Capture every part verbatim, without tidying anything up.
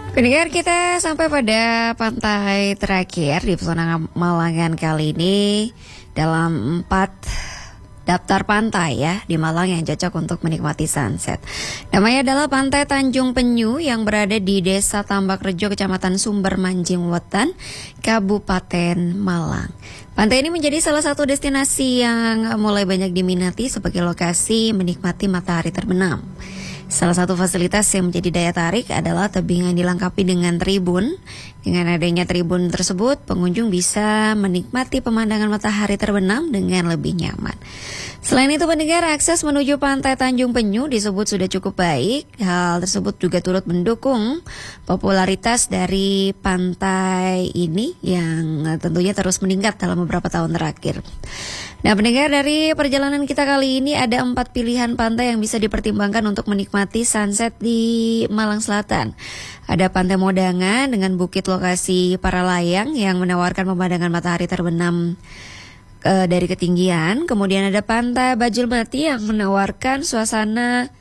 Pendengar, kita sampai pada pantai terakhir di Pesona Malangan kali ini dalam empat daftar pantai ya di Malang yang cocok untuk menikmati sunset. Namanya adalah Pantai Tanjung Penyu yang berada di Desa Tambak Rejo, Kecamatan Sumber Manjing Wetan, Kabupaten Malang. Pantai ini menjadi salah satu destinasi yang mulai banyak diminati sebagai lokasi menikmati matahari terbenam. Salah satu fasilitas yang menjadi daya tarik adalah tebing yang dilengkapi dengan tribun. Dengan adanya tribun tersebut, pengunjung bisa menikmati pemandangan matahari terbenam dengan lebih nyaman. Selain itu, pendengar, akses menuju Pantai Tanjung Penyu disebut sudah cukup baik. Hal tersebut juga turut mendukung popularitas dari pantai ini yang tentunya terus meningkat dalam beberapa tahun terakhir. Nah, pendengar, dari perjalanan kita kali ini ada empat pilihan pantai yang bisa dipertimbangkan untuk menikmati sunset di Malang Selatan. Ada Pantai Modangan dengan bukit lokasi para layang yang menawarkan pemandangan matahari terbenam e, dari ketinggian. Kemudian ada Pantai Bajulmati yang menawarkan suasana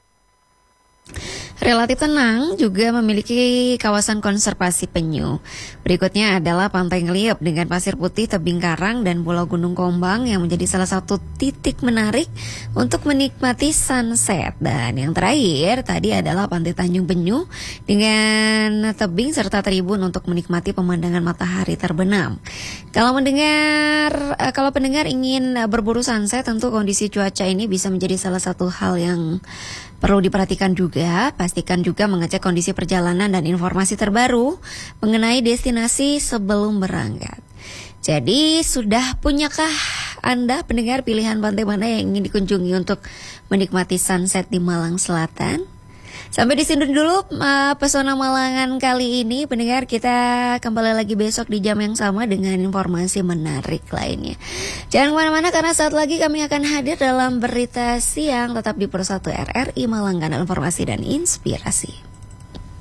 relatif tenang, juga memiliki kawasan konservasi penyu. Berikutnya adalah Pantai Ngeliep dengan pasir putih, tebing karang, dan Pulau Gunung Kombang yang menjadi salah satu titik menarik untuk menikmati sunset. Dan yang terakhir tadi adalah Pantai Tanjung Penyu dengan tebing serta tribun untuk menikmati pemandangan matahari terbenam. Kalau mendengar, kalau pendengar ingin berburu sunset, tentu kondisi cuaca ini bisa menjadi salah satu hal yang perlu diperhatikan juga. Pastikan juga mengecek kondisi perjalanan dan informasi terbaru mengenai destinasi sebelum berangkat. Jadi, sudah punyakah Anda pendengar pilihan pantai mana yang ingin dikunjungi untuk menikmati sunset di Malang Selatan? Sampai di sini dulu uh, Pesona Malangan kali ini. Pendengar, kita kembali lagi besok di jam yang sama dengan informasi menarik lainnya. Jangan kemana-mana karena saat lagi kami akan hadir dalam Berita Siang. Tetap di Persatu R R I Malang, kanal informasi dan inspirasi.